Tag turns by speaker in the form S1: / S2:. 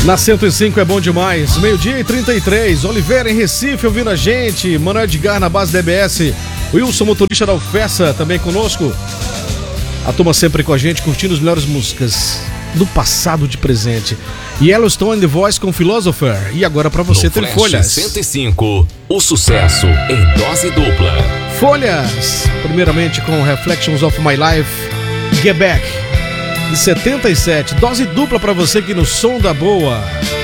S1: Na 105 é bom demais. 12h33. Oliveira em Recife ouvindo a gente. Manoel Edgar na base da DBS. Wilson, motorista da UFESA, também conosco. A turma sempre com a gente, curtindo as melhores músicas do passado de presente. Yellowstone and The Voice com Philosopher. E agora pra você tem Folhas.
S2: 105, o sucesso em dose dupla.
S1: Folhas, primeiramente com Reflections of My Life, Get Back, de 77. Dose dupla pra você aqui no Som da Boa.